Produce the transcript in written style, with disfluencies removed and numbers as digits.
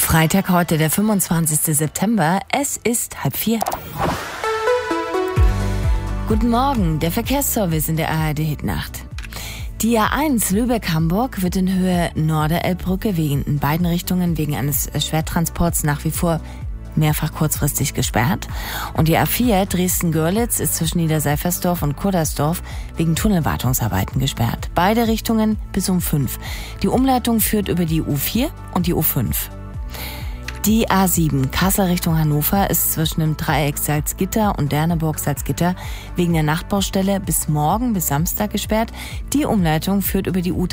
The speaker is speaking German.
Freitag heute, der 25. September. Es ist 3:30. Guten Morgen, der Verkehrsservice in der ARD-Hitnacht. Die A1 Lübeck-Hamburg wird in Höhe Norderelbbrücke in beiden Richtungen wegen eines Schwertransports nach wie vor mehrfach kurzfristig gesperrt. Und die A4 Dresden-Görlitz ist zwischen Niederseifersdorf und Kuddersdorf wegen Tunnelwartungsarbeiten gesperrt. Beide Richtungen bis um 5. Die Umleitung führt über die U4 und die U5. Die A7 Kassel Richtung Hannover ist zwischen dem Dreieck Salzgitter und Derneburg-Salzgitter wegen der Nachtbaustelle bis morgen bis Samstag gesperrt. Die Umleitung führt über die U3